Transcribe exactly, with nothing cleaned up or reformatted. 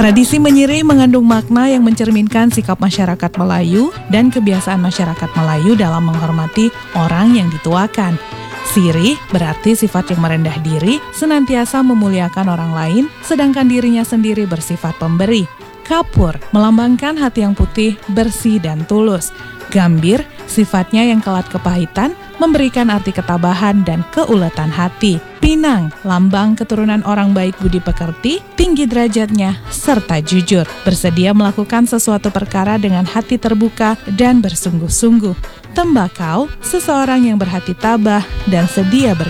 Tradisi menyirih mengandung makna yang mencerminkan sikap masyarakat Melayu dan kebiasaan masyarakat Melayu dalam menghormati orang yang dituakan. Sirih berarti sifat yang merendah diri, senantiasa memuliakan orang lain, sedangkan dirinya sendiri bersifat pemberi. Kapur melambangkan hati yang putih, bersih, dan tulus. Gambir, sifatnya yang kelat kepahitan, memberikan arti ketabahan dan keuletan hati. Pinang, lambang keturunan orang baik budi pekerti, tinggi derajatnya, serta jujur. Bersedia melakukan sesuatu perkara dengan hati terbuka dan bersungguh-sungguh. Tembakau, seseorang yang berhati tabah dan sedia berkorban.